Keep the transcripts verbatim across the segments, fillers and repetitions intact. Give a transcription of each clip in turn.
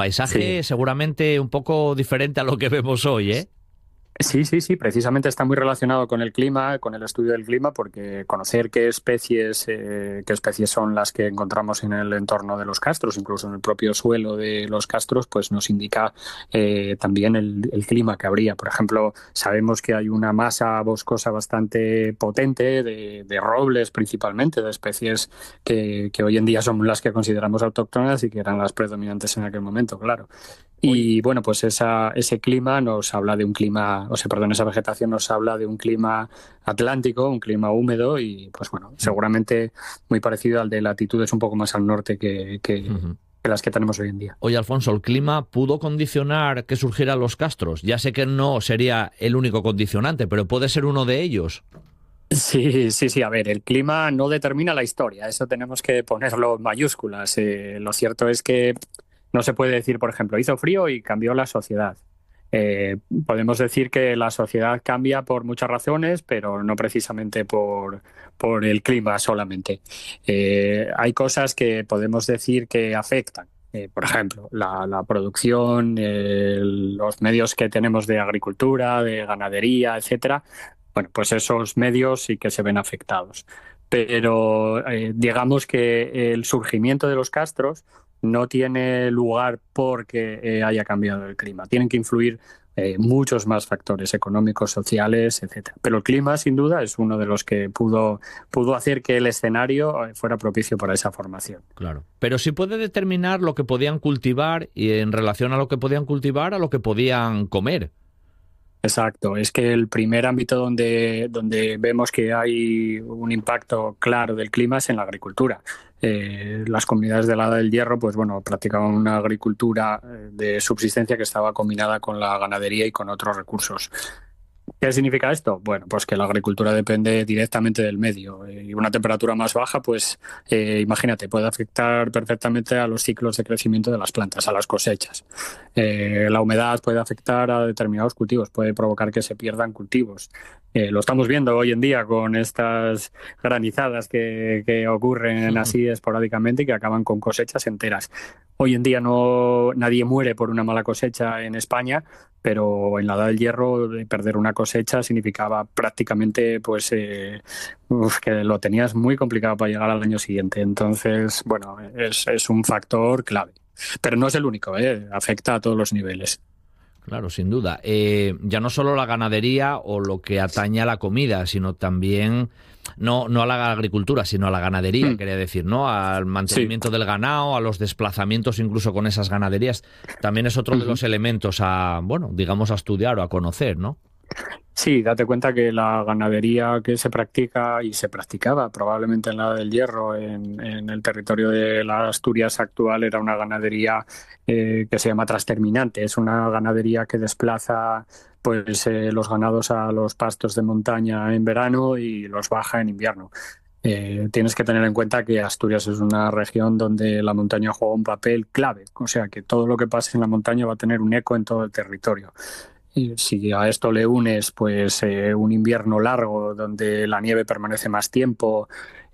paisaje Sí. seguramente un poco diferente a lo que vemos hoy, ¿eh? Sí, sí, sí, precisamente está muy relacionado con el clima, con el estudio del clima, porque conocer qué especies, eh, qué especies son las que encontramos en el entorno de los castros, incluso en el propio suelo de los castros, pues nos indica eh, también el, el clima que habría. Por ejemplo, sabemos que hay una masa boscosa bastante potente de, de robles principalmente, de especies que, que hoy en día son las que consideramos autóctonas y que eran las predominantes en aquel momento, claro. Oye, Y bueno, pues esa, ese clima nos habla de un clima, o sea, perdón, esa vegetación nos habla de un clima atlántico, un clima húmedo y pues bueno, seguramente muy parecido al de latitudes un poco más al norte que, que, ujú. que las que tenemos hoy en día. Oye, Alfonso, ¿el clima pudo condicionar que surgieran los castros? Ya sé que no sería el único condicionante, pero puede ser uno de ellos. Sí, sí, sí. A ver, el clima no determina la historia, eso tenemos que ponerlo en mayúsculas. Eh, lo cierto es que no se puede decir, por ejemplo, hizo frío y cambió la sociedad. Eh, podemos decir que la sociedad cambia por muchas razones, pero no precisamente por, por el clima solamente. Eh, hay cosas que podemos decir que afectan. Eh, por ejemplo, la, la producción, eh, los medios que tenemos de agricultura, de ganadería, etcétera. Bueno, pues esos medios sí que se ven afectados. Pero eh, digamos que el surgimiento de los castros no tiene lugar porque eh, haya cambiado el clima. Tienen que influir eh, muchos más factores económicos, sociales, etcétera. Pero el clima, sin duda, es uno de los que pudo, pudo hacer que el escenario eh, fuera propicio para esa formación. Claro. Pero sí puede determinar lo que podían cultivar y en relación a lo que podían cultivar, a lo que podían comer. Exacto, es que el primer ámbito donde, donde vemos que hay un impacto claro del clima es en la agricultura. Eh, las comunidades de la Edad del Hierro, pues bueno, practicaban una agricultura eh, de subsistencia que estaba combinada con la ganadería y con otros recursos. ¿Qué significa esto? Bueno, pues que la agricultura depende directamente del medio eh, y una temperatura más baja, pues eh, imagínate, puede afectar perfectamente a los ciclos de crecimiento de las plantas, a las cosechas. Eh, la humedad puede afectar a determinados cultivos, puede provocar que se pierdan cultivos. Eh, lo estamos viendo hoy en día con estas granizadas que, que ocurren así esporádicamente y que acaban con cosechas enteras. Hoy en día no nadie muere por una mala cosecha en España, pero en la Edad del Hierro de perder una cosecha significaba prácticamente pues eh, uf, que lo tenías muy complicado para llegar al año siguiente. Entonces, bueno, es, es un factor clave. Pero no es el único, ¿eh? Afecta a todos los niveles. Claro, sin duda. Eh, ya no solo la ganadería o lo que atañe a la comida, sino también, no, no a la agricultura, sino a la ganadería, Mm, quería decir, ¿no? Al sí. mantenimiento del ganado, a los desplazamientos incluso con esas ganaderías. También es otro de Ujú. los elementos a, bueno, digamos, a estudiar o a conocer, ¿no? Sí, date cuenta que la ganadería que se practica y se practicaba probablemente en la Edad del Hierro en, en el territorio de la Asturias actual era una ganadería eh, que se llama trasterminante. Es una ganadería que desplaza pues eh, los ganados a los pastos de montaña en verano y los baja en invierno. Eh, tienes que tener en cuenta que Asturias es una región donde la montaña juega un papel clave, o sea que todo lo que pase en la montaña va a tener un eco en todo el territorio. Y si a esto le unes pues eh, un invierno largo donde la nieve permanece más tiempo,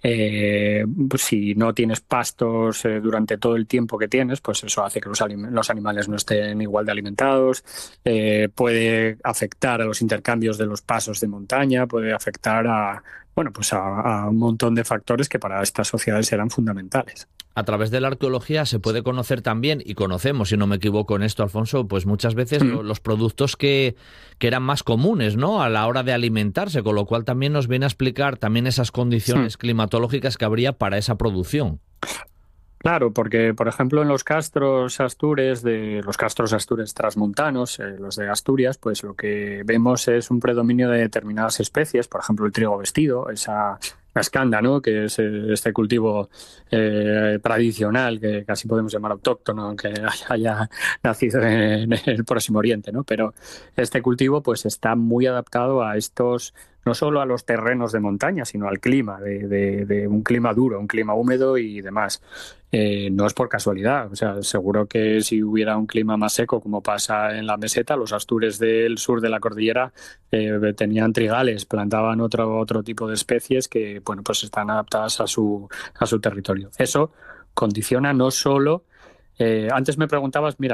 eh, pues, si no tienes pastos eh, durante todo el tiempo que tienes, pues eso hace que los, alim- los animales no estén igual de alimentados, eh, puede afectar a los intercambios de los pasos de montaña, puede afectar a, bueno, pues a, a un montón de factores que para estas sociedades eran fundamentales. A través de la arqueología se puede conocer también, y conocemos, si no me equivoco en esto, Alfonso, pues muchas veces Mm. lo, los productos que, que eran más comunes, ¿no? A la hora de alimentarse, con lo cual también nos viene a explicar también esas Mm. condiciones climatológicas que habría para esa producción. Claro, porque por ejemplo en los castros astures, de los castros astures transmontanos, eh, los de Asturias, pues lo que vemos es un predominio de determinadas especies, por ejemplo el trigo vestido, esa cascanda, ¿no? Que es eh, este cultivo eh, tradicional que casi podemos llamar autóctono, aunque haya nacido en el Próximo Oriente, ¿no? Pero este cultivo pues está muy adaptado a estos, no solo a los terrenos de montaña, sino al clima, de, de, de un clima duro, un clima húmedo y demás. Eh, no es por casualidad, o sea, seguro que si hubiera un clima más seco como pasa en la meseta, los astures del sur de la cordillera eh, tenían trigales, plantaban otro, otro tipo de especies que, bueno, pues están adaptadas a su, a su territorio. Eso condiciona no solo, eh, antes me preguntabas, mira,